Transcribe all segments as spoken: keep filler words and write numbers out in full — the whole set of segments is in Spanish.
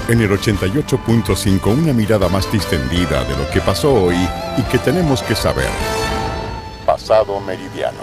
En el ochenta y ocho punto cinco, una mirada más distendida de lo que pasó hoy y que tenemos que saber. Pasado Meridiano.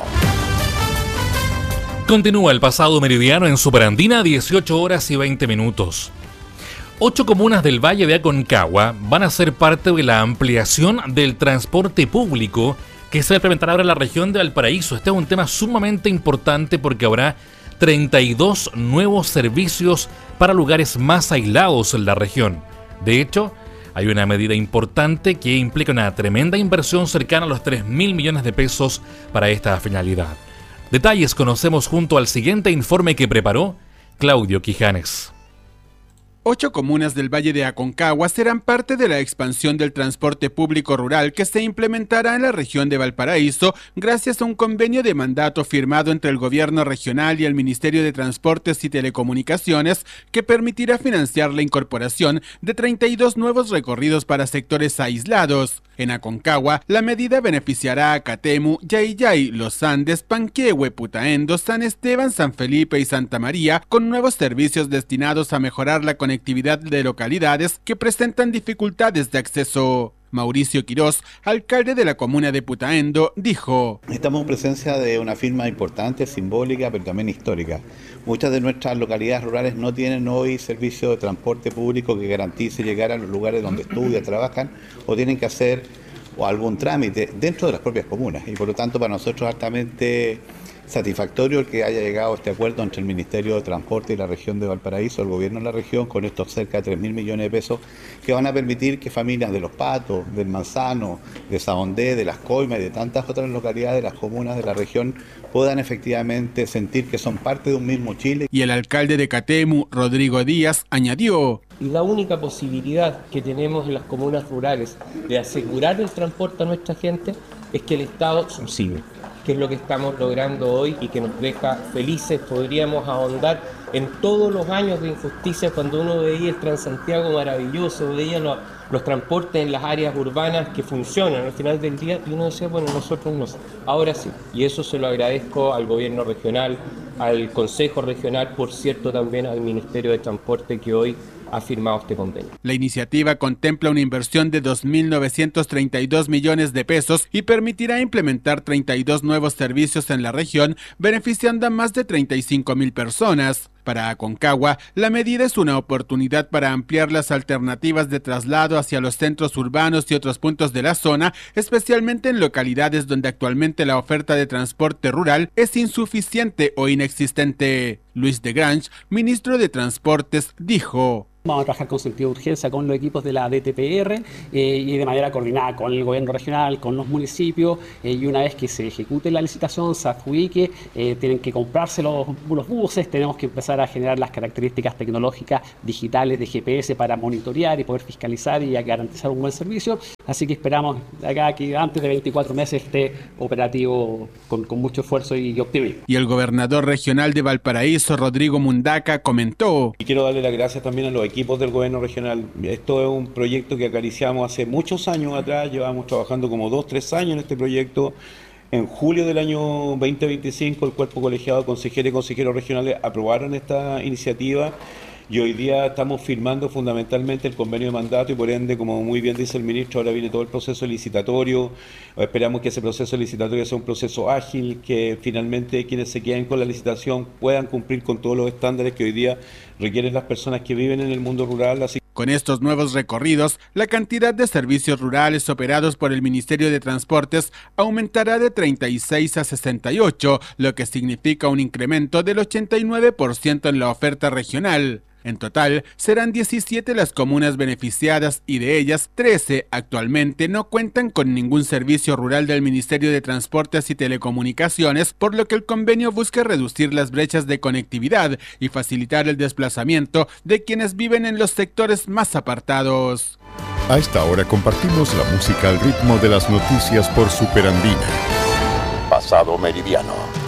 Continúa el Pasado Meridiano en Superandina, dieciocho horas y veinte minutos. Ocho comunas del Valle de Aconcagua van a ser parte de la ampliación del transporte público que se implementará ahora en la región de Valparaíso. Este es un tema sumamente importante porque habrá treinta y dos nuevos servicios para lugares más aislados en la región. De hecho, hay una medida importante que implica una tremenda inversión cercana a los tres mil millones de pesos para esta finalidad. Detalles conocemos junto al siguiente informe que preparó Claudio Quijanes. Ocho comunas del Valle de Aconcagua serán parte de la expansión del transporte público rural que se implementará en la región de Valparaíso gracias a un convenio de mandato firmado entre el gobierno regional y el Ministerio de Transportes y Telecomunicaciones que permitirá financiar la incorporación de treinta y dos nuevos recorridos para sectores aislados. En Aconcagua, la medida beneficiará a Catemu, Yayay, Los Andes, Panquehue, Putaendo, San Esteban, San Felipe y Santa María, con nuevos servicios destinados a mejorar la conectividad de localidades que presentan dificultades de acceso. Mauricio Quirós, alcalde de la comuna de Putaendo, dijo: Estamos en presencia de una firma importante, simbólica, pero también histórica. Muchas de nuestras localidades rurales no tienen hoy servicio de transporte público que garantice llegar a los lugares donde estudian, trabajan o tienen que hacer o algún trámite dentro de las propias comunas. Y por lo tanto, para nosotros es altamente satisfactorio el que haya llegado a este acuerdo entre el Ministerio de Transporte y la región de Valparaíso, el gobierno de la región, con estos cerca de tres mil millones de pesos que van a permitir que familias de Los Patos, del Manzano, de Sabondé, de Las Coimas y de tantas otras localidades de las comunas de la región puedan efectivamente sentir que son parte de un mismo Chile. Y el alcalde de Catemu, Rodrigo Díaz, añadió: Y la única posibilidad que tenemos en las comunas rurales de asegurar el transporte a nuestra gente es que el Estado subsidie, que es lo que estamos logrando hoy y que nos deja felices. Podríamos ahondar en todos los años de injusticia cuando uno veía el Transantiago maravilloso, veía los, los transportes en las áreas urbanas que funcionan al final del día y uno decía, bueno, nosotros no. Ahora sí, y eso se lo agradezco al gobierno regional, al Consejo Regional, por cierto también al Ministerio de Transporte que hoy ha firmado este convenio. La iniciativa contempla una inversión de dos mil novecientos treinta y dos millones de pesos y permitirá implementar treinta y dos nuevos servicios en la región, beneficiando a más de treinta y cinco mil personas. Para Aconcagua, la medida es una oportunidad para ampliar las alternativas de traslado hacia los centros urbanos y otros puntos de la zona, especialmente en localidades donde actualmente la oferta de transporte rural es insuficiente o inexistente. Luis de Grange, ministro de Transportes, dijo: Vamos a trabajar con sentido de urgencia con los equipos de la D T P R eh, y de manera coordinada con el gobierno regional, con los municipios, eh, y una vez que se ejecute la licitación, se adjudique, eh, tienen que comprarse los, los buses, tenemos que empezar a generar las características tecnológicas digitales de G P S para monitorear y poder fiscalizar y garantizar un buen servicio. Así que esperamos acá que antes de veinticuatro meses esté operativo con, con mucho esfuerzo y optimismo. Y el gobernador regional de Valparaíso, Rodrigo Mundaca, comentó: Y quiero darle las gracias también a los equipos del gobierno regional. Esto es un proyecto que acariciamos hace muchos años atrás, llevamos trabajando como dos, tres años en este proyecto. En julio del año veinte veinticinco el cuerpo colegiado de consejeros y consejeros regionales aprobaron esta iniciativa y hoy día estamos firmando fundamentalmente el convenio de mandato y por ende, como muy bien dice el ministro, ahora viene todo el proceso licitatorio. Esperamos que ese proceso licitatorio sea un proceso ágil, que finalmente quienes se queden con la licitación puedan cumplir con todos los estándares que hoy día requieren las personas que viven en el mundo rural. Así Con estos nuevos recorridos, la cantidad de servicios rurales operados por el Ministerio de Transportes aumentará de treinta y seis a sesenta y ocho, lo que significa un incremento del ochenta y nueve por ciento en la oferta regional. En total, serán diecisiete las comunas beneficiadas y de ellas, trece actualmente no cuentan con ningún servicio rural del Ministerio de Transportes y Telecomunicaciones, por lo que el convenio busca reducir las brechas de conectividad y facilitar el desplazamiento de quienes viven en los sectores más apartados. A esta hora compartimos la música al ritmo de las noticias por Superandina. Pasado Meridiano.